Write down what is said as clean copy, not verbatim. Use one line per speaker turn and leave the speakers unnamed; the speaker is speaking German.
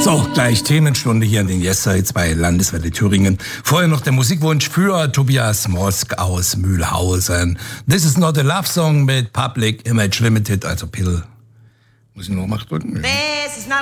So, gleich Themenstunde hier in den Yes-Sites bei Landeswelle Thüringen. Vorher noch der Musikwunsch für Tobias Mosk aus Mühlhausen. This is not a love song mit Public Image Limited, also Pill. Muss ich noch mal drücken?
This is not